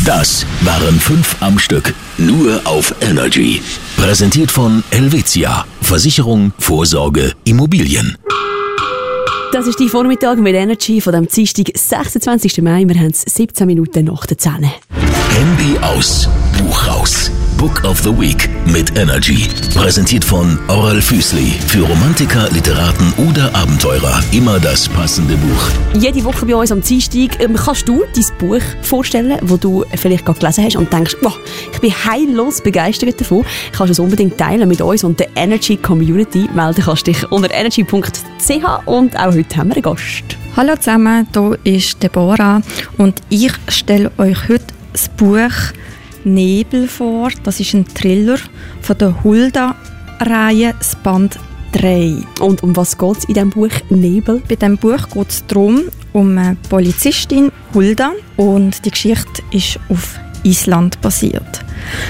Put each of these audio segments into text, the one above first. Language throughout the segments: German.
Das waren 5 am Stück. Nur auf Energy. Präsentiert von Helvetia. Versicherung, Vorsorge, Immobilien. Das ist die Vormittag mit Energy von dem Dienstag, 26. Mai. Wir haben es 17 Minuten nach der 10. Handy aus, Buch raus. Book of the Week mit Energy. Präsentiert von Oral Füßli. Für Romantiker, Literaten oder Abenteurer. Immer das passende Buch. Jede Woche bei uns am Dienstag kannst du dein Buch vorstellen, das du vielleicht gerade gelesen hast und denkst, wow, ich bin heillos begeistert davon. Kannst du es unbedingt teilen mit uns und der Energy Community. Melden kannst du dich unter energy.ch und auch heute haben wir einen Gast. Hallo zusammen, hier ist Deborah und ich stelle euch heute das Buch Nebel vor. Das ist ein Thriller von der Hulda-Reihe, das Band 3. Und um was geht es in diesem Buch Nebel? Bei diesem Buch geht es um eine Polizistin, Hulda, und die Geschichte ist auf Island basiert.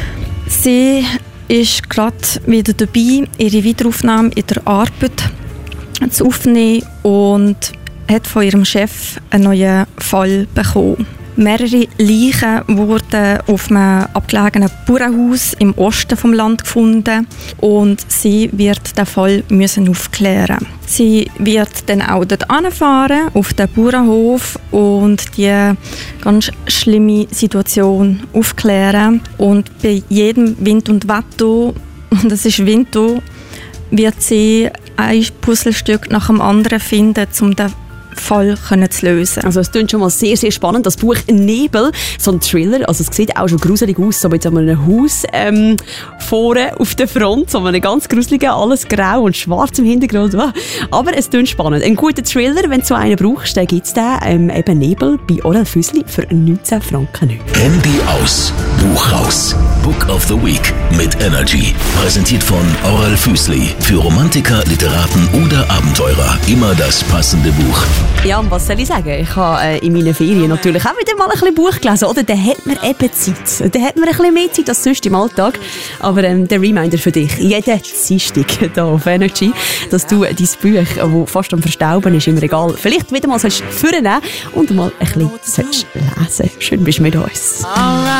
Sie ist gerade wieder dabei, ihre Wiederaufnahme in der Arbeit zu aufnehmen und hat von ihrem Chef einen neuen Fall bekommen. Mehrere Leichen wurden auf einem abgelegenen Bauernhaus im Osten des Landes gefunden und sie wird den Fall aufklären. Sie wird dann auch dort hinfahren, auf den Bauernhof, und die ganz schlimme Situation aufklären. Und bei jedem Wind und Wetter, und das ist Winter, wird sie ein Puzzlestück nach dem anderen finden, um den Fall zu lösen. Also es klingt schon mal sehr, sehr spannend. Das Buch Nebel, so ein Thriller, also es sieht auch schon gruselig aus, so mit einem Haus vorne auf der Front, so einem ganz gruseligen, alles grau und schwarz im Hintergrund. Aber es klingt spannend. Ein guter Thriller, wenn du so einen brauchst, dann gibt es den eben Nebel bei Oral Füßli für 19 Franken. Handy aus, Buch raus. Book of the Week mit Energy. Präsentiert von Oral Füßli. Für Romantiker, Literaten oder Abenteurer. Immer das passende Buch. Ja, und was soll ich sagen? Ich habe in meinen Ferien natürlich auch wieder mal ein bisschen Buch gelesen. Oder da hat man eben Zeit. Da hat man ein bisschen mehr Zeit als sonst im Alltag. Aber der Reminder für dich, jeden Dienstag hier auf Energy, dass du dein Buch, das fast am Verstauben ist im Regal, vielleicht wieder mal vornehmen und mal ein bisschen lesen. Schön bist du mit uns.